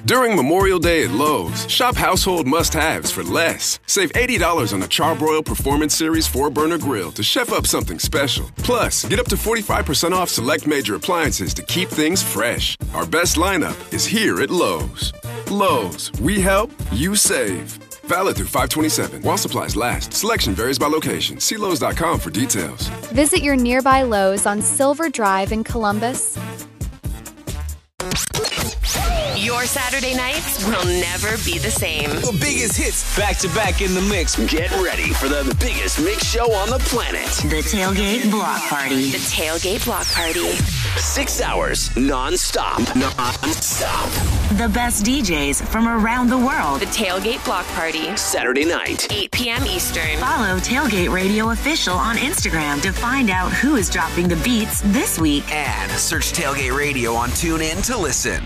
During Memorial Day at Lowe's, shop household must-haves for less. Save $80 on a Charbroil Performance Series 4-burner grill to chef up something special. Plus, get up to 45% off select major appliances to keep things fresh. Our best lineup is here at Lowe's. Lowe's, we help, you save. Valid through 5/27. While supplies last. Selection varies by location. See Lowe's.com for details. Visit your nearby Lowe's on Silver Drive in Columbus. Your Saturday nights will never be the same. The biggest hits back to back in the mix. Get ready for the biggest mix show on the planet. The Tailgate Block Party. The Tailgate Block Party. 6 hours non-stop. The best DJs from around the world. The Tailgate Block Party. Saturday night, 8 p.m. Eastern. Follow Tailgate Radio Official on Instagram to find out who is dropping the beats this week. And search Tailgate Radio on TuneIn to listen.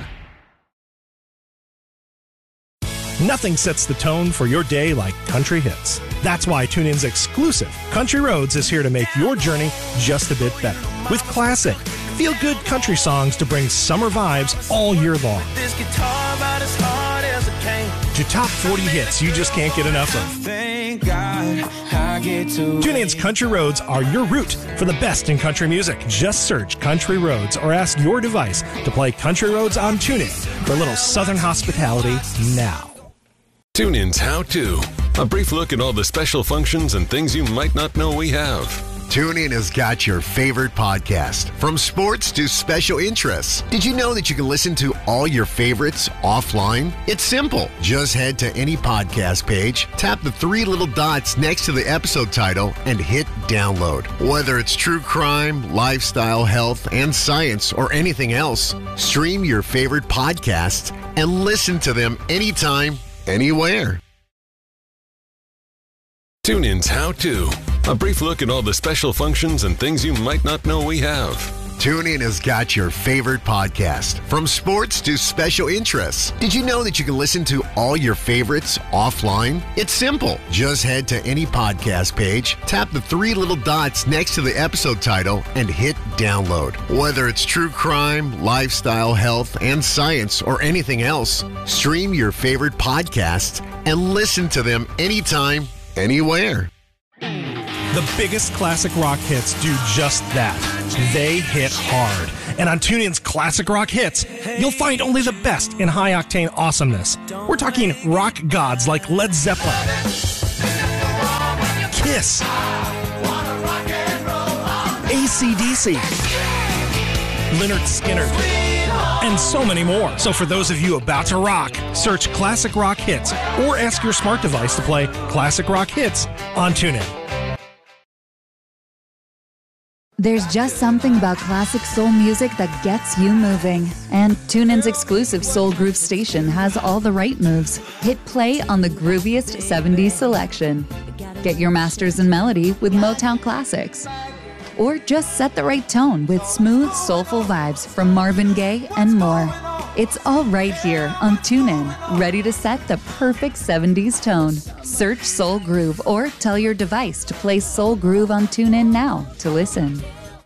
Nothing sets the tone for your day like country hits. That's why TuneIn's exclusive Country Roads is here to make your journey just a bit better. With classic, feel-good country songs to bring summer vibes all year long. This guitar about as hard as a cane. To top 40 hits you just can't get enough of. Thank God I get to. TuneIn's Country Roads are your route for the best in country music. Just search Country Roads or ask your device to play Country Roads on TuneIn for a little southern hospitality now. TuneIn's How To. A brief look at all the special functions and things you might not know we have. TuneIn has got your favorite podcast, from sports to special interests. Did you know that you can listen to all your favorites offline? It's simple. Just head to any podcast page, tap the 3 little dots next to the episode title, and hit download. Whether it's true crime, lifestyle, health, and science, or anything else, stream your favorite podcasts and listen to them anytime, anywhere. TuneIn's How To. A brief look at all the special functions and things you might not know we have. TuneIn has got your favorite podcast, from sports to special interests. Did you know that you can listen to all your favorites offline? It's simple. Just head to any podcast page, tap the 3 little dots next to the episode title, and hit download. Whether it's true crime, lifestyle, health, and science, or anything else, stream your favorite podcasts and listen to them anytime, anywhere. The biggest classic rock hits do just that. They hit hard. And on TuneIn's Classic Rock Hits, you'll find only the best in high-octane awesomeness. We're talking rock gods like Led Zeppelin, Kiss, AC/DC, Lynyrd Skynyrd, and so many more. So for those of you about to rock, search Classic Rock Hits or ask your smart device to play Classic Rock Hits on TuneIn. There's just something about classic soul music that gets you moving. And TuneIn's exclusive Soul Groove station has all the right moves. Hit play on the grooviest 70s selection. Get your masters in melody with Motown classics. Or just set the right tone with smooth, soulful vibes from Marvin Gaye and more. It's all right here on TuneIn, ready to set the perfect 70s tone. Search Soul Groove or tell your device to play Soul Groove on TuneIn now to listen.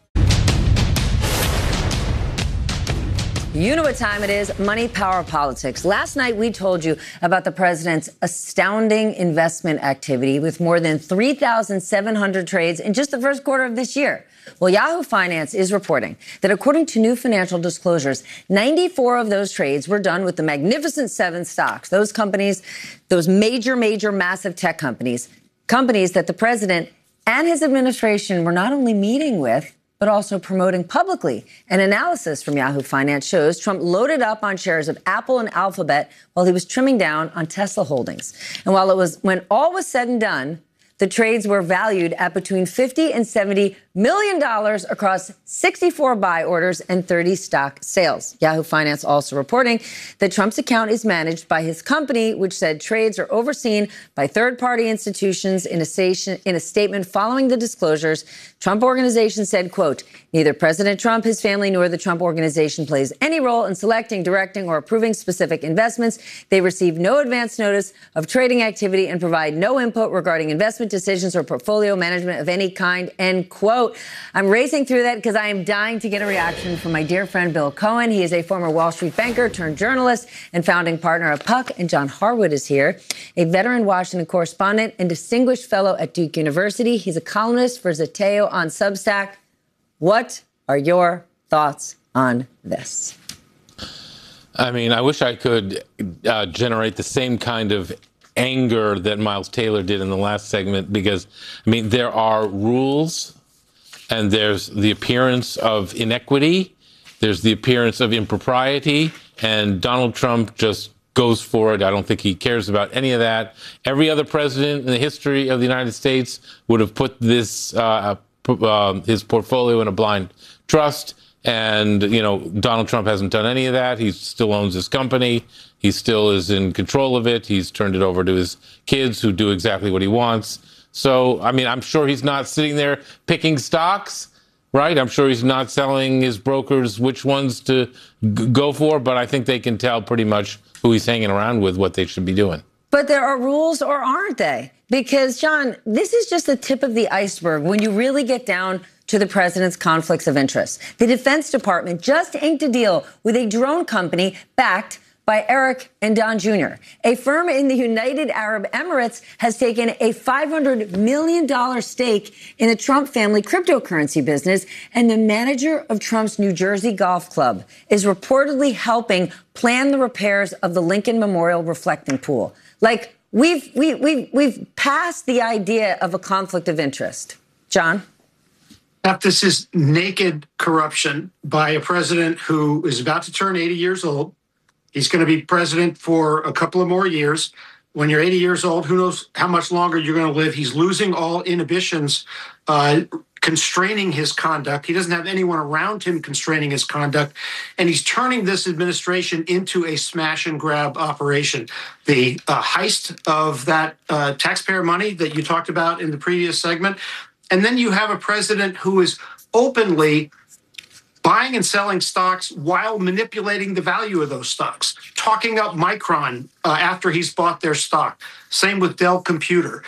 You know what time it is. Money, power, politics. Last night, we told you about the president's astounding investment activity with more than 3,700 trades in just the first quarter of this year. Well, Yahoo Finance is reporting that according to new financial disclosures, 94 of those trades were done with the Magnificent Seven stocks. Those companies, those major, massive tech companies that the president and his administration were not only meeting with, but also promoting publicly. An analysis from Yahoo Finance shows Trump loaded up on shares of Apple and Alphabet while he was trimming down on Tesla holdings. And when all was said and done, the trades were valued at between $50 and $70 million across 64 buy orders and 30 stock sales. Yahoo Finance also reporting that Trump's account is managed by his company, which said trades are overseen by third-party institutions. In a statement following the disclosures, Trump Organization said, quote, neither President Trump, his family, nor the Trump Organization plays any role in selecting, directing, or approving specific investments. They receive no advance notice of trading activity and provide no input regarding investment decisions or portfolio management of any kind, end quote. I'm racing through that because I am dying to get a reaction from my dear friend Bill Cohen. He is a former Wall Street banker turned journalist and founding partner of Puck. And John Harwood is here, a veteran Washington correspondent and distinguished fellow at Duke University. He's a columnist for Zateo on Substack. What are your thoughts on this? I mean, I wish I could generate the same kind of anger that Miles Taylor did in the last segment, because, I mean, there are rules and there's the appearance of inequity. There's the appearance of impropriety, and Donald Trump just goes for it. I don't think he cares about any of that. Every other president in the history of the United States would have put this, his portfolio in a blind trust. And, you know, Donald Trump hasn't done any of that. He still owns his company. He still is in control of it. He's turned it over to his kids who do exactly what he wants. So, I mean, I'm sure he's not sitting there picking stocks, right? I'm sure he's not telling his brokers which ones to go for, but I think they can tell pretty much who he's hanging around with, what they should be doing. But there are rules, or aren't they? Because, John, this is just the tip of the iceberg when you really get down to the president's conflicts of interest. The Defense Department just inked a deal with a drone company backed by Eric and Don Jr. A firm in the United Arab Emirates has taken a $500 million stake in the Trump family cryptocurrency business, and the manager of Trump's New Jersey Golf Club is reportedly helping plan the repairs of the Lincoln Memorial reflecting pool. Like, we've passed the idea of a conflict of interest. John? This is naked corruption by a president who is about to turn 80 years old. He's going to be president for a couple of more years. When you're 80 years old, who knows how much longer you're going to live. He's losing all inhibitions, constraining his conduct. He doesn't have anyone around him constraining his conduct. And he's turning this administration into a smash and grab operation. The heist of that taxpayer money that you talked about in the previous segment. And then you have a president who is openly buying and selling stocks while manipulating the value of those stocks, talking up Micron after he's bought their stock. Same with Dell Computer.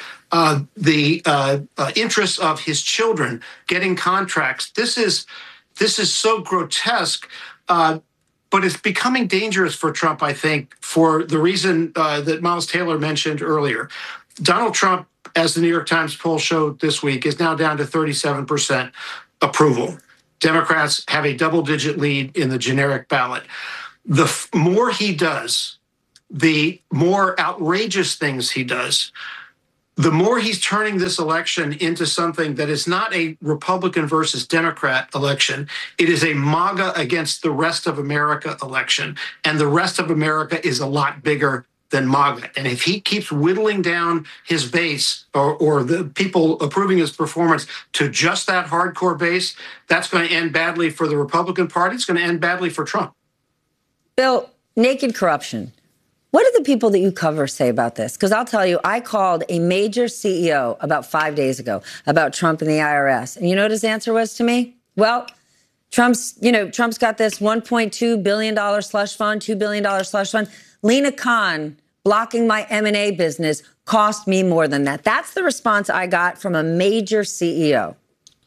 The interests of his children getting contracts. This is so grotesque, but it's becoming dangerous for Trump, I think, for the reason that Miles Taylor mentioned earlier. Donald Trump, as the New York Times poll showed this week, is now down to 37% approval. Democrats have a double-digit lead in the generic ballot. The more he does, the more outrageous things he does, the more he's turning this election into something that is not a Republican versus Democrat election. It is a MAGA against the rest of America election. And the rest of America is a lot bigger than MAGA. And if he keeps whittling down his base or the people approving his performance to just that hardcore base, that's going to end badly for the Republican Party. It's going to end badly for Trump. Bill, naked corruption. What do the people that you cover say about this? Because I'll tell you, I called a major CEO about 5 days ago about Trump and the IRS. And you know what his answer was to me? Well, Trump's got this $1.2 billion slush fund, $2 billion slush fund. Lena Khan blocking my M&A business cost me more than that. That's the response I got from a major CEO.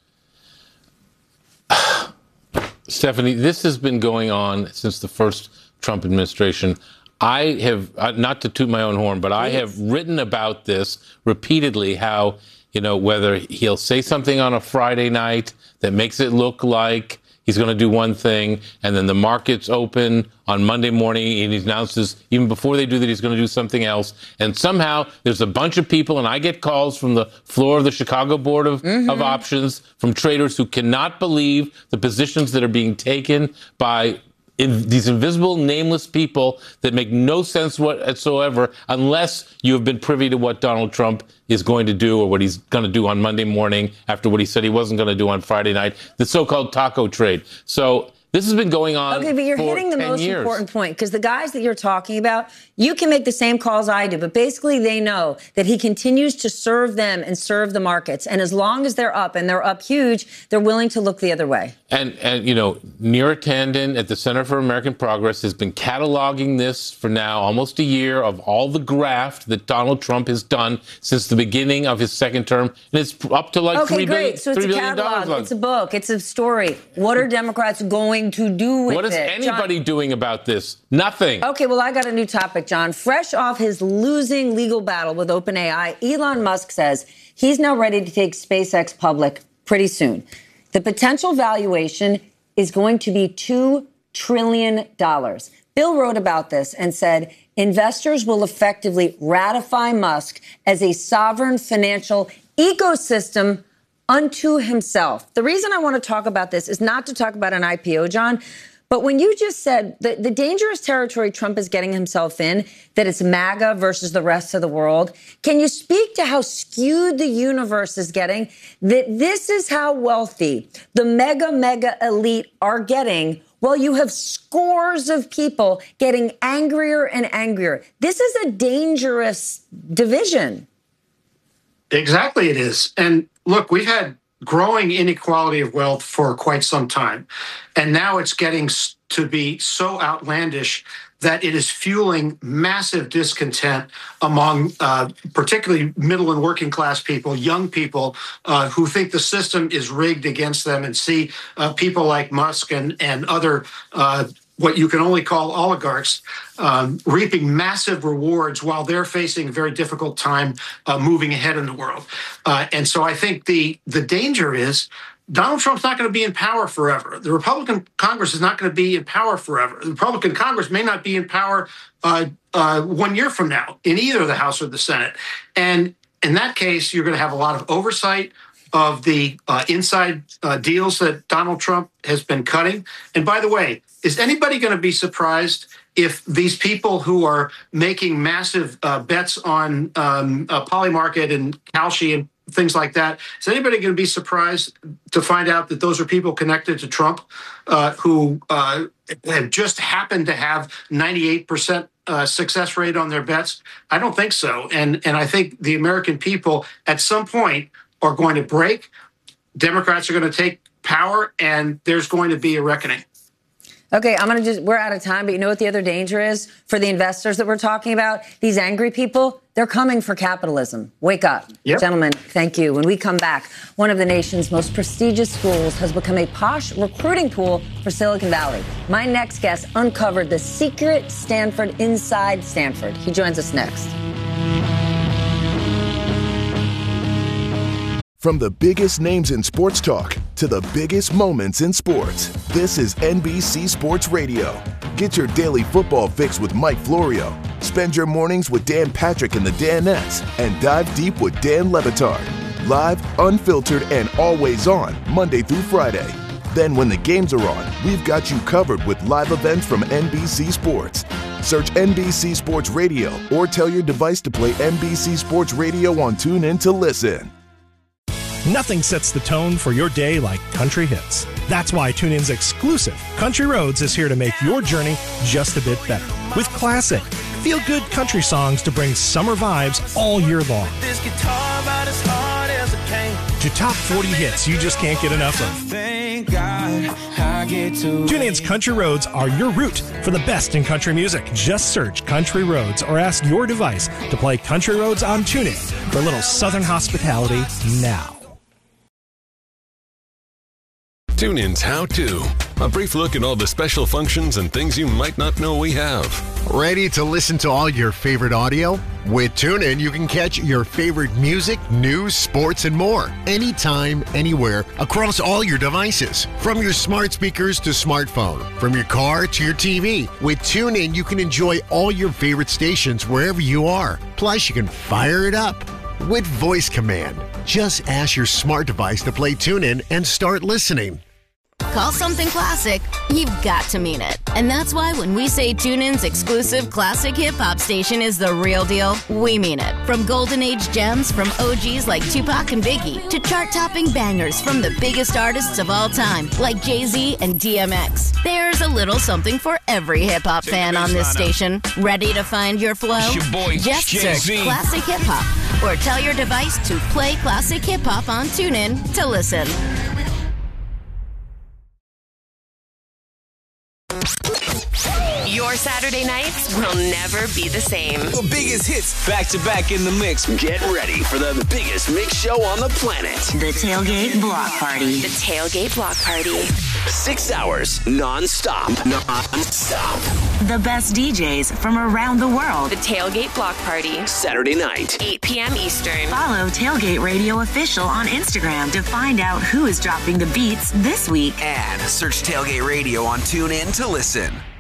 Stephanie, this has been going on since the first Trump administration. I have, not to toot my own horn, but I have written about this repeatedly, how, whether he'll say something on a Friday night that makes it look like he's going to do one thing, and then the markets open on Monday morning, and he announces, even before they do that, he's going to do something else. And somehow there's a bunch of people, and I get calls from the floor of the Chicago Board of Options from traders who cannot believe the positions that are being taken by these invisible, nameless people that make no sense whatsoever unless you have been privy to what Donald Trump is going to do or what he's going to do on Monday morning after what he said he wasn't going to do on Friday night, the so-called taco trade. So This has been going on. Okay, but you're hitting the most important point, because the guys that you're talking about, you can make the same calls I do, but basically they know that he continues to serve them and serve the markets. And as long as they're up, and they're up huge, they're willing to look the other way. And Neera Tanden at the Center for American Progress has been cataloging this for now almost a year of all the graft that Donald Trump has done since the beginning of his second term. And it's up to like $3 billion. So it's a catalog, it's a book, it's a story. What are Democrats going to do with it? What is anybody doing about this? Nothing. Okay, well, I got a new topic, John. Fresh off his losing legal battle with OpenAI, Elon Musk says he's now ready to take SpaceX public pretty soon. The potential valuation is going to be $2 trillion. Bill wrote about this and said investors will effectively ratify Musk as a sovereign financial ecosystem unto himself. The reason I want to talk about this is not to talk about an IPO, John, but when you just said the dangerous territory Trump is getting himself in, that it's MAGA versus the rest of the world, can you speak to how skewed the universe is getting? That this is how wealthy the mega elite are getting, while you have scores of people getting angrier and angrier. This is a dangerous division. Exactly, it is. And look, we've had growing inequality of wealth for quite some time. And now it's getting to be so outlandish that it is fueling massive discontent among particularly middle and working class people, young people who think the system is rigged against them, and see people like Musk and other what you can only call oligarchs, reaping massive rewards while they're facing a very difficult time moving ahead in the world. And so I think the danger is Donald Trump's not going to be in power forever. The Republican Congress is not going to be in power forever. The Republican Congress may not be in power 1 year from now in either the House or the Senate. And in that case, you're going to have a lot of oversight of the inside deals that Donald Trump has been cutting. And by the way, is anybody going to be surprised if these people who are making massive bets on Polymarket and Kalshi and things like that, is anybody going to be surprised to find out that those are people connected to Trump who have just happened to have 98% success rate on their bets? I don't think so. And I think the American people at some point are going to break. Democrats are going to take power, and there's going to be a reckoning. Okay, we're out of time, but you know what the other danger is for the investors that we're talking about? These angry people, they're coming for capitalism. Wake up. Yep. Gentlemen, thank you. When we come back, one of the nation's most prestigious schools has become a posh recruiting pool for Silicon Valley. My next guest uncovered the secret Stanford inside Stanford. He joins us next. From the biggest names in sports talk to the biggest moments in sports, this is NBC Sports Radio. Get your daily football fix with Mike Florio. Spend your mornings with Dan Patrick and the Danettes, and dive deep with Dan Le Batard. Live, unfiltered, and always on, Monday through Friday. Then when the games are on, we've got you covered with live events from NBC Sports. Search NBC Sports Radio or tell your device to play NBC Sports Radio on TuneIn to listen. Nothing sets the tone for your day like country hits. That's why TuneIn's exclusive Country Roads is here to make your journey just a bit better. With classic, feel-good country songs to bring summer vibes all year long. This guitar about as hard as it came. To top 40 hits you just can't get enough of. Thank God I get to. TuneIn's Country Roads are your route for the best in country music. Just search Country Roads or ask your device to play Country Roads on TuneIn for a little Southern hospitality now. TuneIn's How To. A brief look at all the special functions and things you might not know we have. Ready to listen to all your favorite audio? With TuneIn, you can catch your favorite music, news, sports, and more. Anytime, anywhere, across all your devices. From your smart speakers to smartphone. From your car to your TV. With TuneIn, you can enjoy all your favorite stations wherever you are. Plus, you can fire it up with voice command. Just ask your smart device to play TuneIn and start listening. Call something classic, you've got to mean it. And that's why when we say TuneIn's exclusive classic hip-hop station is the real deal, we mean it. From golden age gems from OGs like Tupac and Biggie to chart-topping bangers from the biggest artists of all time like Jay-Z and DMX. There's a little something for every hip-hop fan on this station. Ready to find your flow? It's your boy, Just Jay-Z. search Classic Hip Hop or tell your device to play Classic Hip Hop on TuneIn to listen. Your Saturday nights will never be the same. The biggest hits back to back in the mix. Get ready for the biggest mix show on the planet. The Tailgate Block Party. The Tailgate Block Party. 6 hours non-stop. Non-stop. The best DJs from around the world. The Tailgate Block Party. Saturday night. 8 p.m. Eastern. Follow Tailgate Radio Official on Instagram to find out who is dropping the beats this week. And search Tailgate Radio on TuneIn to listen.